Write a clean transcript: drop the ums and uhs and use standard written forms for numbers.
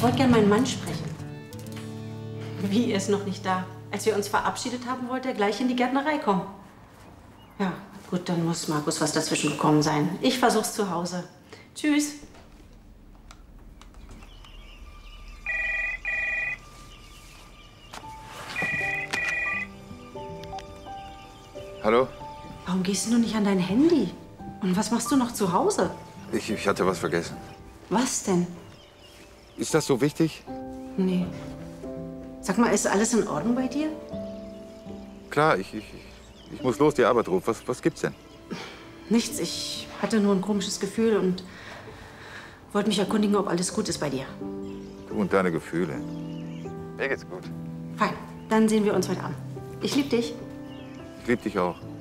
wollte gern meinen Mann sprechen. Wie, er ist noch nicht da? Als wir uns verabschiedet haben, wollte er gleich in die Gärtnerei kommen. Ja, gut, dann muss Markus was dazwischen gekommen sein. Ich versuch's zu Hause. Tschüss. Hallo? Warum gehst du nicht an dein Handy? Und was machst du noch zu Hause? Ich hatte was vergessen. Was denn? Ist das so wichtig? Nee. Sag mal, ist alles in Ordnung bei dir? Klar, ich muss los, die Arbeit ruft. Was gibt's denn? Nichts. Ich hatte nur ein komisches Gefühl und wollte mich erkundigen, ob alles gut ist bei dir. Du und deine Gefühle. Mir geht's gut. Fein. Dann sehen wir uns heute Abend. Ich liebe dich. Ich lieb dich auch.